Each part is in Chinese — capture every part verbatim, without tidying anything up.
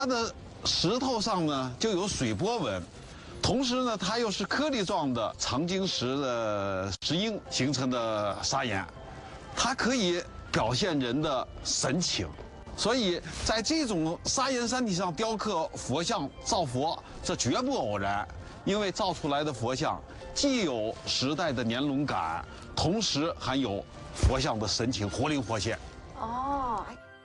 它的石头上呢就有水波纹，同时呢它又是颗粒状的长晶石的石英形成的砂岩，它可以表现人的神情。所以在这种砂岩山体上雕刻佛像造佛，这绝不偶然，因为造出来的佛像既有时代的年轮感，同时还有佛像的神情活灵活现。 哦，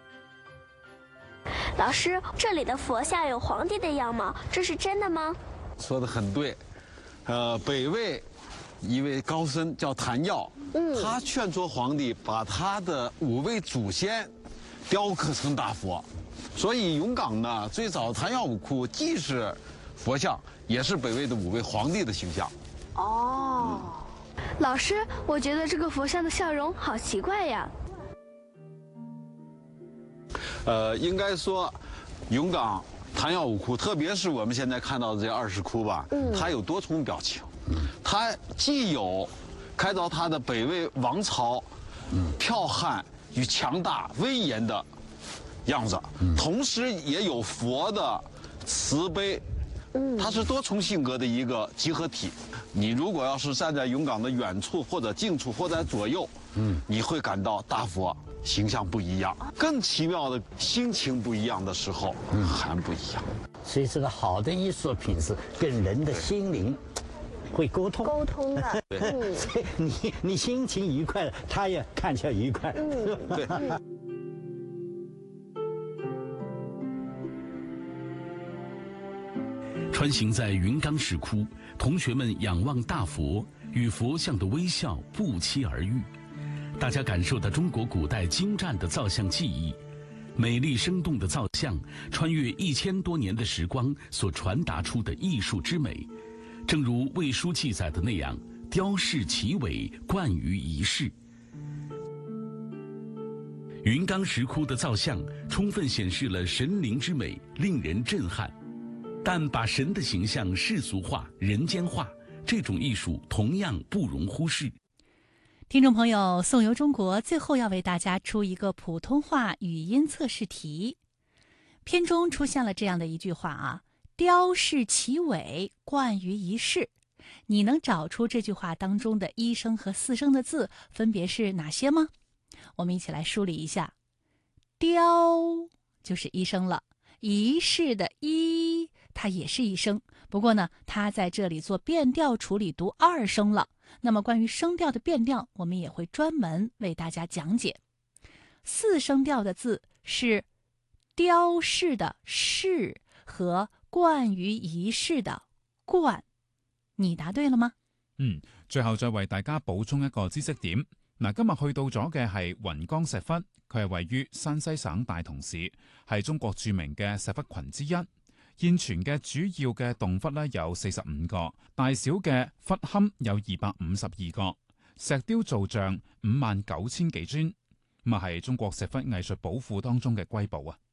老师，这里的佛像有皇帝的样貌，这是真的吗？ 说得很对，呃，北魏一位高僧叫谭耀，嗯，他劝说皇帝把他的五位祖先雕刻成大佛，所以永岗呢，最早谭耀武窟既是佛像，也是北魏的五位皇帝的形象。 哦，嗯、老师，我觉得这个佛像的笑容好奇怪呀。 呃，应该说，永岗谭耀武窟，特别是我们现在看到的这二十窟吧，嗯，它有多重表情，它既有开凿它的北魏王朝，嗯，剽悍与强大威严的样子，同时也有佛的慈悲，它是多重性格的一个集合体。你如果要是站在永岗的远处或者近处或者左右，嗯，你会感到大佛形象不一样。更奇妙的心情不一样的时候，嗯，还不一样。 所以这个好的艺术品是跟人的心灵会沟通， 沟通的。 对， 嗯， 所以你你心情愉快了，他也看起来愉快。 嗯， 对。 穿行在云冈石窟，同学们仰望大佛，与佛像的微笑不期而遇。大家感受到中国古代精湛的造像技艺，美丽生动的造像穿越一千多年的时光所传达出的艺术之美，正如魏书记载的那样，雕饰奇伟，贯于一世。云冈石窟的造像充分显示了神灵之美，令人震撼。但把神的形象世俗化、人间化，这种艺术同样不容忽视。 听众朋友，颂游中国最后要为大家出一个普通话语音测试题。片中出现了这样的一句话啊，雕饰奇伟，贯于一世。你能找出这句话当中的一声和四声的字分别是哪些吗？我们一起来梳理一下。雕就是一声了，一世的一它也是一声，不过呢，它在这里做变调处理读二声了。那么关于声调的变调，我们也会专门为大家讲解。四声调的字是雕饰的饰和贯于一世的貫。你答對了嗎？ 嗯，最後再為大家補充一個知識點。嗱，今日去到咗嘅係雲岡石窟，佢係位於山西省大同市，係中國著名嘅石窟群之一。現存嘅主要嘅洞窟咧有四十五個，大小嘅窟龕有二百五十二個，石雕造像五萬九千幾尊，咁啊係中國石窟藝術寶庫當中嘅瑰寶啊！